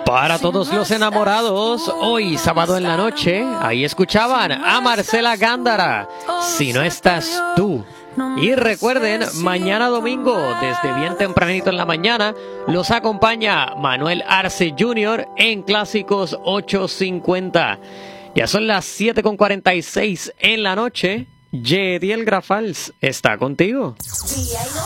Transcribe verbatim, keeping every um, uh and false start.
Para todos los enamorados, hoy sábado en la noche, ahí escuchaban a Marcela Gándara, Si no estás tú. Y recuerden, mañana domingo, desde bien tempranito en la mañana, los acompaña Manuel Arce junior en Clásicos ochocientos cincuenta. Ya son las siete con cuarenta y seis en la noche. Yediel Grafals está contigo. Si hay